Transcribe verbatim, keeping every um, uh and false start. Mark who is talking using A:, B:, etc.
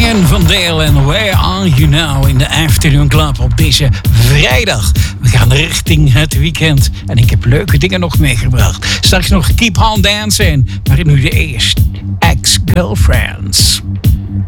A: Ryan van Dale en Where Are You Now in de Afternoon Club op deze vrijdag. We gaan richting het weekend en ik heb leuke dingen nog meegebracht. Straks nog Keep On Dancing, maar nu de eerste Ex-Girlfriends.